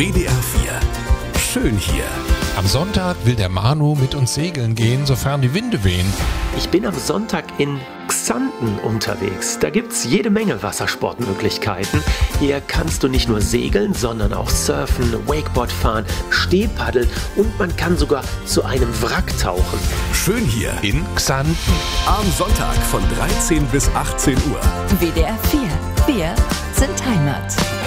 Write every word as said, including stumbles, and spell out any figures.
W D R vier. Schön hier. Am Sonntag will der Manu mit uns segeln gehen, sofern die Winde wehen. Ich bin am Sonntag in Xanten unterwegs. Da gibt's jede Menge Wassersportmöglichkeiten. Hier kannst du nicht nur segeln, sondern auch surfen, Wakeboard fahren, Stehpaddeln und man kann sogar zu einem Wrack tauchen. Schön hier. In Xanten. Am Sonntag von dreizehn bis achtzehn Uhr. W D R vier. Wir sind Heimat.